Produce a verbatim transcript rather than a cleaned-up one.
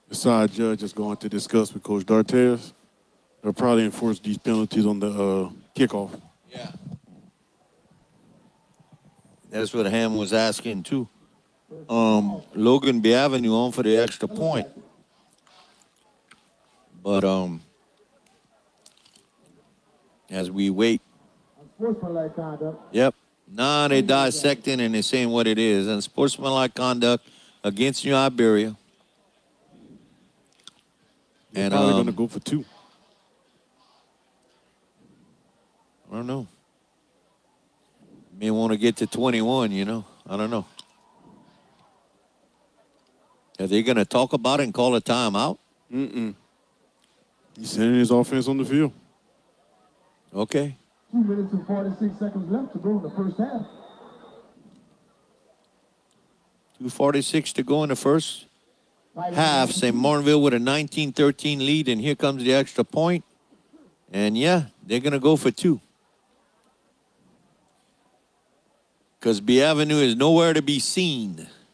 The side judge is going to discuss with Coach Dartez. They'll probably enforce these penalties on the uh, kickoff. Yeah. That's what Ham was asking too. Um, Logan Biavenue on for the extra point. But um, as we wait. Sportsmanlike conduct. Yep. Now they dissecting and they're saying what it is. And sportsmanlike conduct against New Iberia. They're And probably um, going to go for two. I don't know. May want to get to twenty-one, you know. I don't know. Are they going to talk about it and call a timeout? Mm-mm. He's sending his offense on the field. Okay. Two minutes and forty-six seconds left to go in the first half. two forty-six to go in the first half. Saint Martinville with a nineteen thirteen lead, and here comes the extra point. And, yeah, they're going to go for two. Because B Avenue is nowhere to be seen.